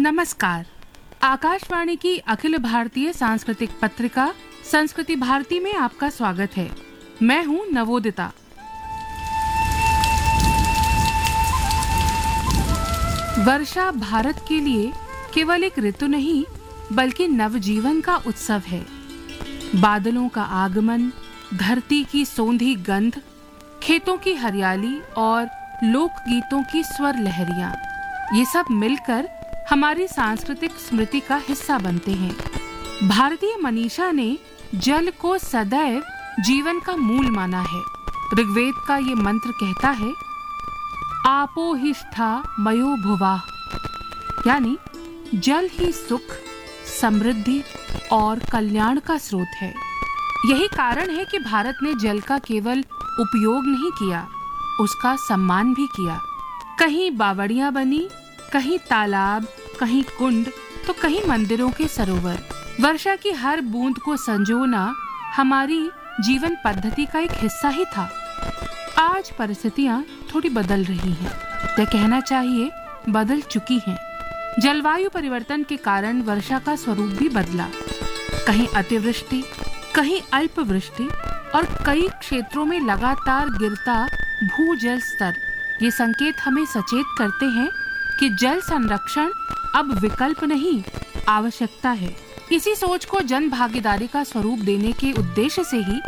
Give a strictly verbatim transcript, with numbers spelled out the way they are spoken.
नमस्कार। आकाशवाणी की अखिल भारतीय सांस्कृतिक पत्रिका संस्कृति भारती में आपका स्वागत है। मैं हूँ नवोदिता। वर्षा भारत के लिए केवल एक ऋतु नहीं बल्कि नवजीवन का उत्सव है। बादलों का आगमन, धरती की सौंधी गंध, खेतों की हरियाली और लोकगीतों की स्वर लहरियां, ये सब मिलकर हमारी सांस्कृतिक स्मृति का हिस्सा बनते हैं। भारतीय मनीषा ने जल को सदैव जीवन का मूल माना है। ऋग्वेद का ये मंत्र कहता है, आपो हि स्था मयो भुवाः, यानी जल ही सुख, समृद्धि और कल्याण का स्रोत है। यही कारण है कि भारत ने जल का केवल उपयोग नहीं किया, उसका सम्मान भी किया। कहीं बावड़ियां बनी, कहीं तालाब, कहीं कुंड, तो कहीं मंदिरों के सरोवर। वर्षा की हर बूंद को संजोना हमारी जीवन पद्धति का एक हिस्सा ही था। आज परिस्थितियां थोड़ी बदल रही हैं, या कहना चाहिए बदल चुकी हैं। जलवायु परिवर्तन के कारण वर्षा का स्वरूप भी बदला। कहीं अतिवृष्टि, कहीं अल्पवृष्टि और कई क्षेत्रों में लगातार गिरता भूजल स्तर, ये संकेत हमें सचेत करते हैं कि जल संरक्षण अब विकल्प नहीं, आवश्यकता है। इसी सोच को जन भागीदारी का स्वरूप देने के उद्देश्य से ही